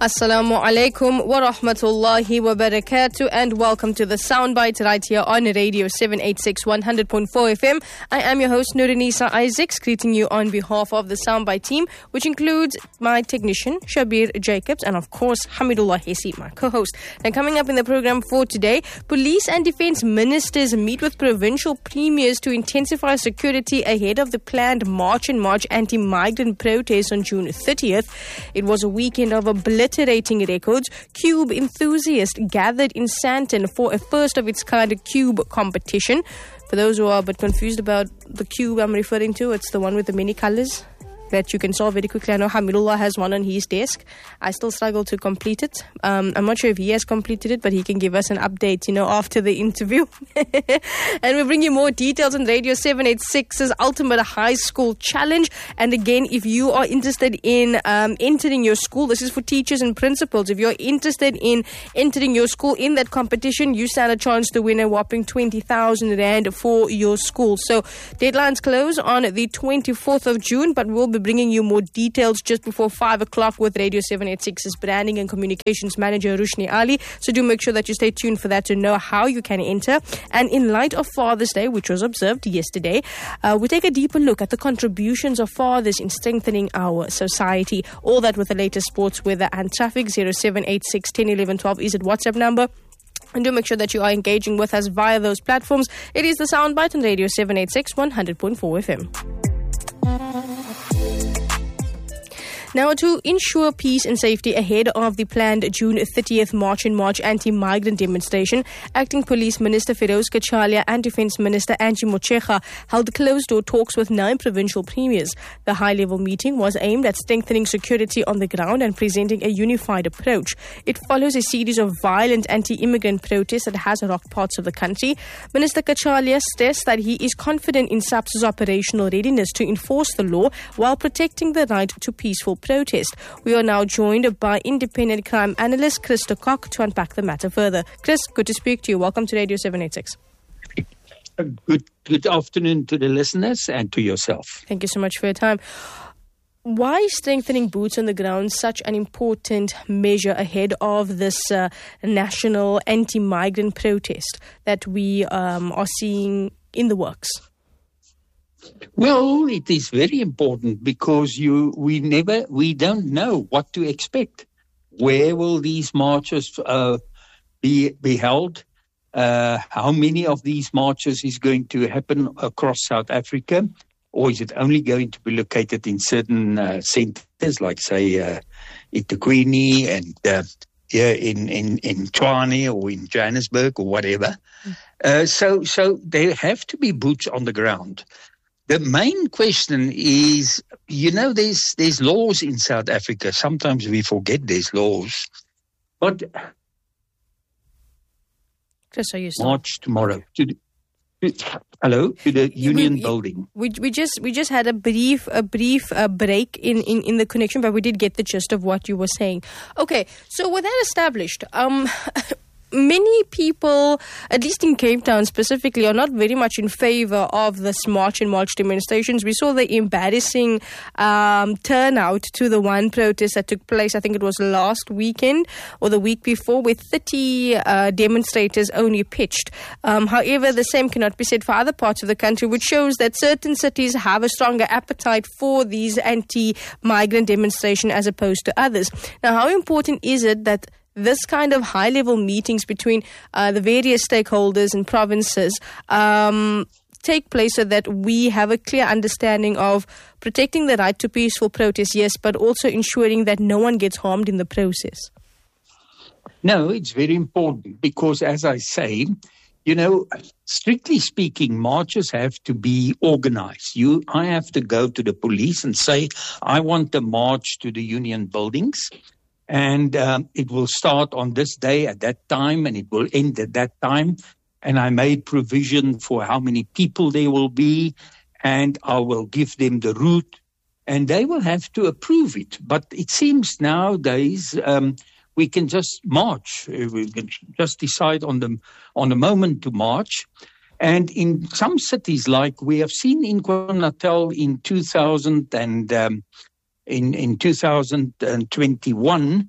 Assalamu alaikum wa rahmatullahi wa barakatuh, and welcome to the Soundbite right here on Radio 786 100.4 FM. I am your host Nurinisa Isaacs, greeting you on behalf of the Soundbite team, which includes my technician Shabir Jacobs and of course Hamidullah Hesi, my co-host. And coming up in the program for today, police and defense ministers meet with provincial premiers to intensify security ahead of the planned March and March anti-migrant protests on June 30th. It was a weekend of obliterating records. Cube enthusiasts gathered in Sandton for a first of its kind cube competition. For those who are a bit confused about the cube I'm referring to, it's the one with the many colors that you can solve very quickly. I know Hamidullah has one on his desk. I still struggle to complete it. I'm not sure if he has completed it, but he can give us an update, after the interview. And we'll bring you more details on Radio 786's Ultimate High School Challenge. And again, if you are interested in entering your school, this is for teachers and principals. If you're interested in entering your school in that competition, you stand a chance to win a whopping 20,000 Rand for your school. So deadlines close on the 24th of June, but we'll be bringing you more details just before 5 o'clock with Radio 786's branding and communications manager Rushni Ali. So do make sure that you stay tuned for that to know how you can enter. And in light of Father's Day, which was observed yesterday, we take a deeper look at the contributions of fathers in strengthening our society. All that with the latest sports, weather and traffic. 0786 10 11 12 is at WhatsApp number. And do make sure that you are engaging with us via those platforms. It is the Soundbite on Radio 786 100.4 FM. Now, to ensure peace and safety ahead of the planned June 30th March and March anti-migrant demonstration, Acting Police Minister Feroz Kachalia and Defence Minister Angie Motshekga held closed-door talks with 9 provincial premiers. The high-level meeting was aimed at strengthening security on the ground and presenting a unified approach. It follows a series of violent anti-immigrant protests that has rocked parts of the country. Minister Kachalia stressed that he is confident in SAPS's operational readiness to enforce the law while protecting the right to peaceful protest. We are now joined by independent crime analyst Chris de Kock to unpack the matter further. Chris, good to speak to you. Welcome to Radio 786. Good afternoon to the listeners and to yourself. Thank you so much for your time. Why is strengthening boots on the ground such an important measure ahead of this national anti-migrant protest that we are seeing in the works? Well, it is very important because we don't know what to expect. Where will these marches be held? How many of these marches is going to happen across South Africa? Or is it only going to be located in certain centres, like, say, eThekwini and here in Tshwane or in Johannesburg or whatever? So there have to be boots on the ground. The main question is, there's laws in South Africa. Sometimes we forget there's laws. But Chris, are you March tomorrow to the Union Building. We just had a brief break in the connection, but we did get the gist of what you were saying. Okay, so with that established, many people, at least in Cape Town specifically, are not very much in favor of this March and March demonstrations. We saw the embarrassing turnout to the one protest that took place, I think it was last weekend or the week before, where 30 demonstrators only pitched. However, the same cannot be said for other parts of the country, which shows that certain cities have a stronger appetite for these anti-migrant demonstrations as opposed to others. Now, how important is it that this kind of high-level meetings between the various stakeholders and provinces take place so that we have a clear understanding of protecting the right to peaceful protest, yes, but also ensuring that no one gets harmed in the process? No, it's very important because, as I say, strictly speaking, marches have to be organized. I have to go to the police and say, I want a march to the Union Buildings. And it will start on this day at that time, and it will end at that time. And I made provision for how many people there will be, and I will give them the route, and they will have to approve it. But it seems nowadays we can just march. We can just decide on the moment to march. And in some cities, like we have seen in KwaZulu-Natal in 2021,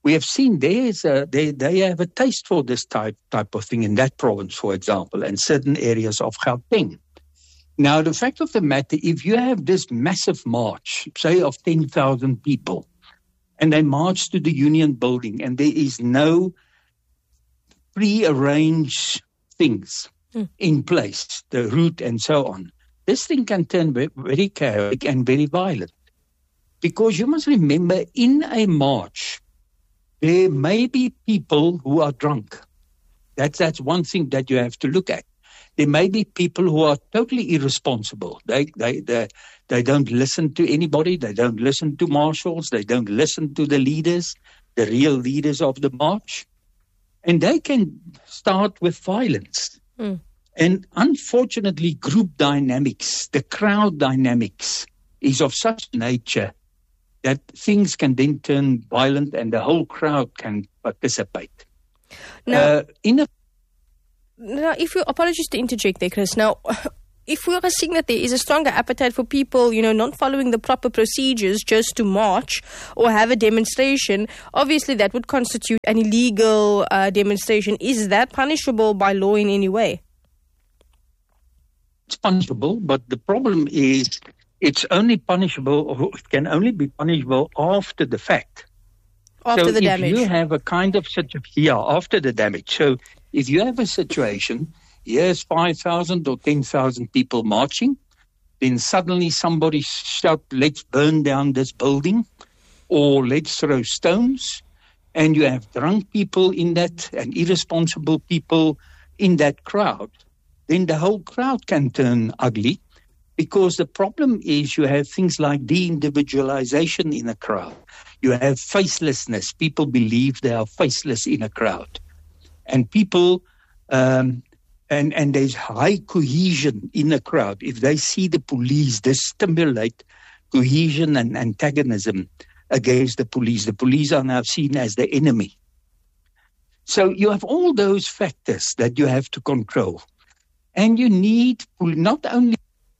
we have seen they have a taste for this type of thing in that province, for example, and certain areas of Gauteng. Now, the fact of the matter, if you have this massive march, say of 10,000 people, and they march to the Union Building, and there is no pre-arranged things in place, the route and so on, this thing can turn very chaotic and very violent. Because you must remember, in a march, there may be people who are drunk. That's one thing that you have to look at. There may be people who are totally irresponsible. They don't listen to anybody. They don't listen to marshals. They don't listen to the leaders, the real leaders of the march. And they can start with violence. And unfortunately, group dynamics, the crowd dynamics, is of such nature that things can then turn violent and the whole crowd can participate. Now, if you, apologies to interject there, Chris. Now, if we are seeing that there is a stronger appetite for people, not following the proper procedures just to march or have a demonstration, obviously that would constitute an illegal demonstration. Is that punishable by law in any way? It's punishable, but the problem is it's only punishable, or it can only be punishable after the fact. After the damage. If you have a kind of after the damage. So if you have a situation, here's 5,000 or 10,000 people marching, then suddenly somebody shout, let's burn down this building, or let's throw stones, and you have drunk people in that and irresponsible people in that crowd, then the whole crowd can turn ugly. Because the problem is you have things like de-individualization in a crowd. You have facelessness. People believe they are faceless in a crowd. And people, and there's high cohesion in a crowd. If they see the police, they stimulate cohesion and antagonism against the police. The police are now seen as the enemy. So you have all those factors that you have to control. And you need not only...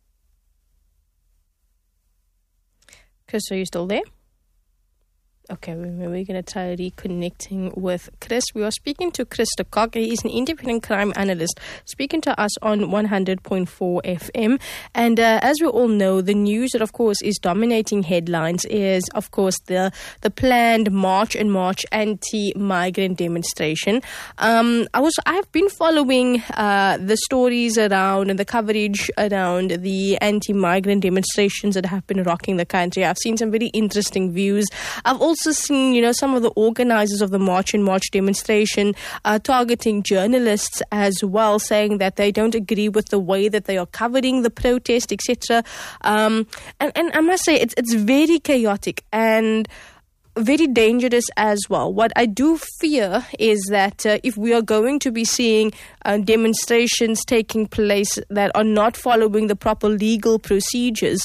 Chris, are you still there? Okay, we're going to try reconnecting with Chris. We are speaking to Chris de Kock. He is an independent crime analyst speaking to us on 100.4 FM. And as we all know, the news that, of course, is dominating headlines is, of course, the planned March and March anti-migrant demonstration. I've been following the stories around and the coverage around the anti-migrant demonstrations that have been rocking the country. I've seen some very interesting views. I've also seen, some of the organizers of the March and March demonstration targeting journalists as well, saying that they don't agree with the way that they are covering the protest, etc. And I must say, it's very chaotic and very dangerous as well. What I do fear is that if we are going to be seeing demonstrations taking place that are not following the proper legal procedures,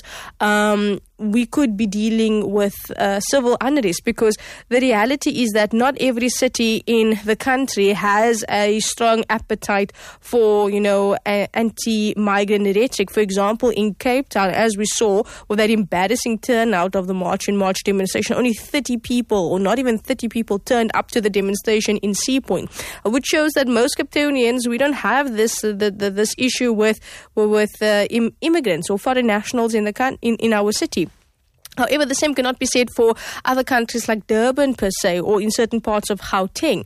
we could be dealing with civil unrest, because the reality is that not every city in the country has a strong appetite for, anti-migrant rhetoric. For example, in Cape Town, as we saw with that embarrassing turnout of the March and March demonstration, only 30 people or not even 30 people turned up to the demonstration in Sea Point, which shows that most Cape Townians, we don't have this issue with immigrants or foreign nationals in our city. However, the same cannot be said for other countries like Durban per se, or in certain parts of Gauteng.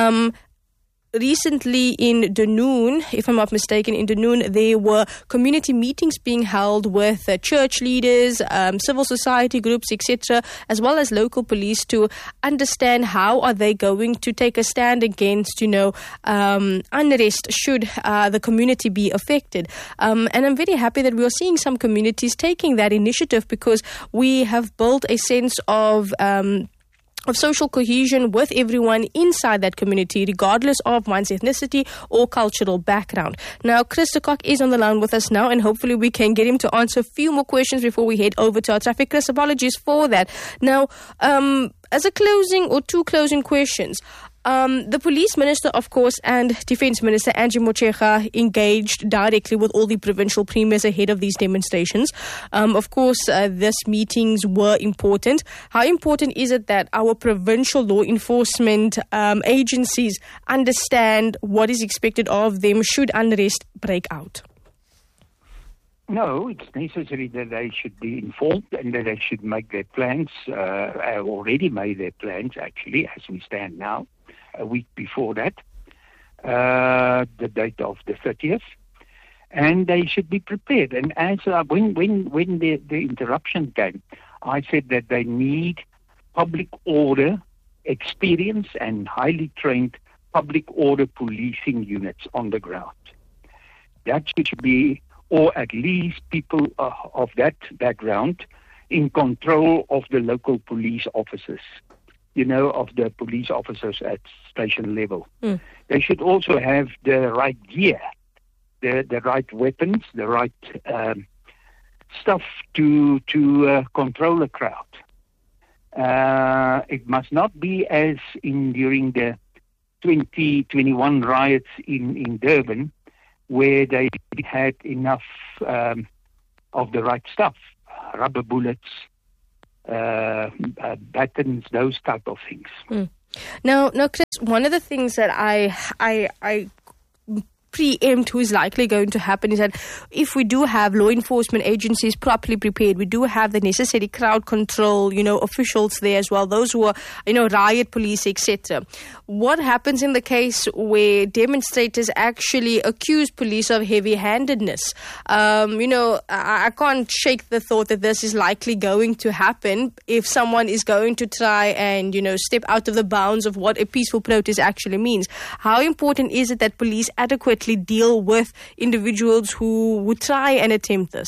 Recently in Dunoon, if I'm not mistaken, there were community meetings being held with church leaders, civil society groups, etc., as well as local police, to understand how are they going to take a stand against, unrest should the community be affected. And I'm very happy that we are seeing some communities taking that initiative, because we have built a sense of social cohesion with everyone inside that community, regardless of one's ethnicity or cultural background. Now, Chris de Kock is on the line with us now, and hopefully we can get him to answer a few more questions before we head over to our traffic. Chris, apologies for that. Now, as a closing or two closing questions, The police minister, of course, and defense minister Angie Motshekga engaged directly with all the provincial premiers ahead of these demonstrations. Of course, these meetings were important. How important is it that our provincial law enforcement agencies understand what is expected of them should unrest break out? No, it's necessary that they should be informed and that they should make their plans, already made their plans actually, as we stand now, a week before that, the date of the 30th, and they should be prepared. And as when the interruption came, I said that they need public order experience and highly trained public order policing units on the ground. That should be, or at least people of that background in control of the local police officers, of the police officers at station level. They should also have the right gear, the right weapons, the right stuff to control a crowd. It must not be as during the 2021 riots in Durban, where they had enough of the right stuff, rubber bullets, batons, those type of things. Now, Chris, one of the things that I preempt who is likely going to happen is that if we do have law enforcement agencies properly prepared, we do have the necessary crowd control, officials there as well, those who are, riot police, etc. What happens in the case where demonstrators actually accuse police of heavy-handedness? I can't shake the thought that this is likely going to happen if someone is going to try and, step out of the bounds of what a peaceful protest actually means. How important is it that police adequately deal with individuals who would try and attempt this?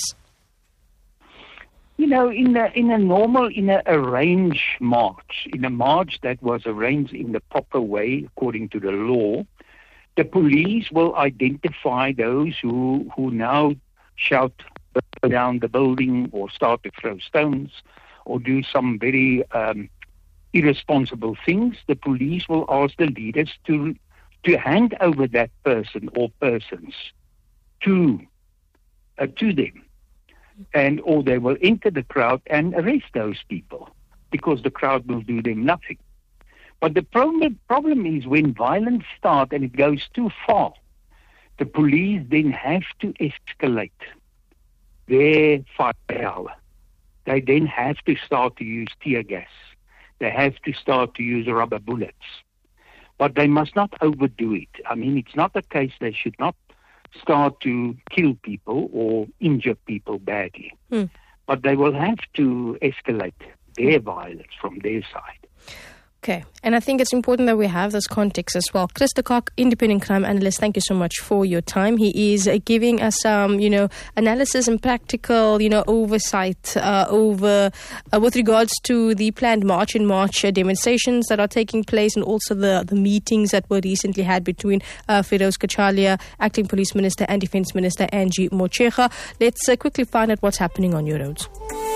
In a arranged march, in a march that was arranged in the proper way according to the law, the police will identify those who now shout down the building or start to throw stones or do some very irresponsible things. The police will ask the leaders to hand over that person or persons to them, or they will enter the crowd and arrest those people because the crowd will do them nothing. But the problem is when violence starts and it goes too far, the police then have to escalate their firepower. They then have to start to use tear gas. They have to start to use rubber bullets. But they must not overdo it. I mean, it's not the case they should not start to kill people or injure people badly. But they will have to escalate their violence from their side. Okay, and I think it's important that we have this context as well. Chris de Kock, independent crime analyst, thank you so much for your time. He is giving us some, analysis and practical, oversight with regards to the planned March in March demonstrations that are taking place, and also the meetings that were recently had between Feroz Kachalia, Acting Police Minister, and Defence Minister Angie Motshekga. Let's quickly find out what's happening on your roads.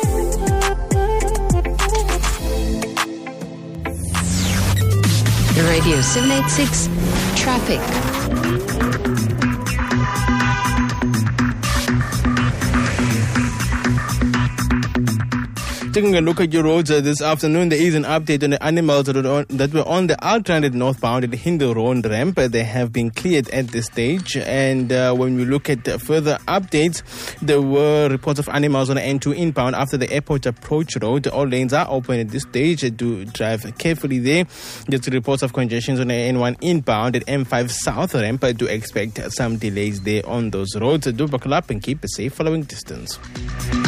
Radio 786 Traffic. Taking a look at your roads this afternoon, there is an update on the animals that were on the Altrandet northbound at the Hindelroon ramp. They have been cleared at this stage. And when we look at further updates, there were reports of animals on the N2 inbound after the airport approach road. All lanes are open at this stage. Do drive carefully there. There's reports of congestions on the N1 inbound at M5 South ramp. I do expect some delays there on those roads. Do buckle up and keep a safe following distance.